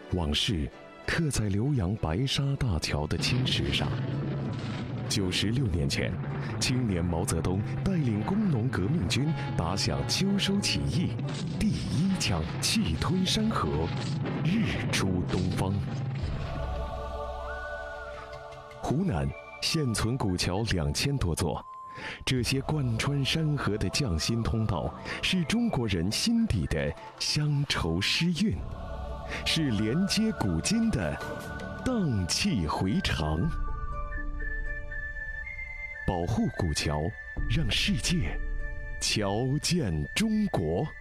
往事刻在浏阳白沙大桥的青石上。96年前，青年毛泽东带领工农革命军打响秋收起义第一枪，气吞山河，日出东方。湖南现存古桥2000多座，这些贯穿山河的匠心通道，是中国人心底的乡愁诗韵，是连接古今的荡气回肠。保护古桥，让世界瞧见中国。